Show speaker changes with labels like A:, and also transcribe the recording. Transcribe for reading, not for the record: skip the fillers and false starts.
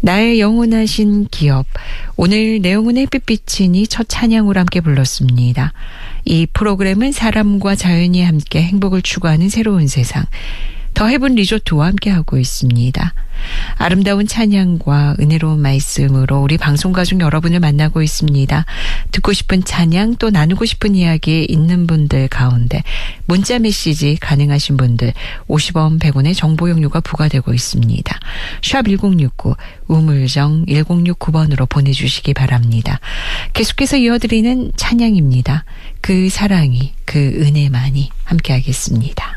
A: 나의 영원하신 기업. 오늘 내 영혼의 햇빛비치니 첫 찬양으로 함께 불렀습니다. 이 프로그램은 사람과 자연이 함께 행복을 추구하는 새로운 세상. 더 헤븐 리조트와 함께하고 있습니다. 아름다운 찬양과 은혜로운 말씀으로 우리 방송가족 여러분을 만나고 있습니다. 듣고 싶은 찬양 또 나누고 싶은 이야기 있는 분들 가운데 문자 메시지 가능하신 분들 50원 100원의 정보 용료가 부과되고 있습니다. 샵 1069 우물정 1069번으로 보내주시기 바랍니다. 계속해서 이어드리는 찬양입니다. 그 사랑이 그 은혜만이 함께하겠습니다.